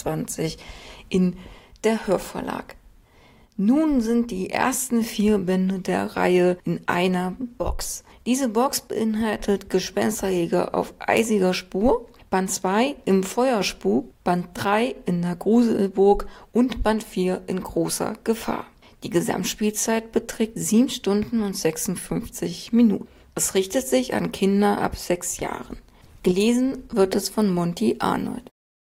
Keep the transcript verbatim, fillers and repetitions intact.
zweiundzwanzig in der Hörverlag. Nun sind die ersten vier Bände der Reihe in einer Box. Diese Box beinhaltet Gespensterjäger auf eisiger Spur, Band zwei im Feuerspuk, Band drei in der Gruselburg und Band vier in großer Gefahr. Die Gesamtspielzeit beträgt sieben Stunden und sechsundfünfzig Minuten. Es richtet sich an Kinder ab sechs Jahren. Gelesen wird es von Monty Arnold.